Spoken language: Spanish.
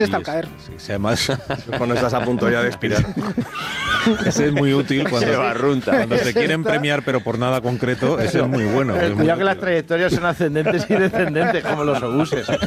Está al caer. Sí, además, Cuando estás a punto ya de expirar. ese es muy útil Se cuando barrunta. te quieren premiar, pero por nada concreto. Ese es muy bueno. es muy Cuidado que las útil. trayectorias son ascendentes y descendentes, como los obuses.